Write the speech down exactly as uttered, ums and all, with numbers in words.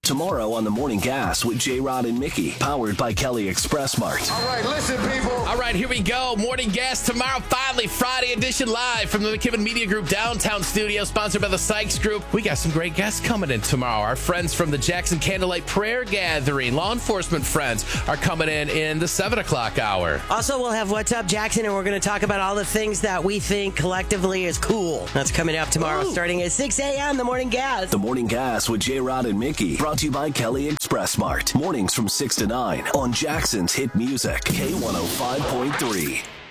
Tomorrow on The Morning Gas with J-Rod and Mickey, powered by Kelly Express Mart. All right, listen, people. All right, here we go. Morning Gas tomorrow, finally, Friday edition live from the McKibben Media Group downtown studio, sponsored by the Sykes Group. We got some great guests coming in tomorrow. Our friends from the Jackson Candlelight Prayer Gathering, law enforcement friends, are coming in in the seven o'clock hour. Also, we'll have What's Up, Jackson, and we're going to talk about all the things that we think collectively is cool. That's coming up tomorrow, Ooh. starting at six a.m., The Morning Gas. The Morning Gas with J-Rod and Mickey, brought to you by Kelly Express Mart. Mornings from six to nine on Jackson's Hit Music, K one oh five point three.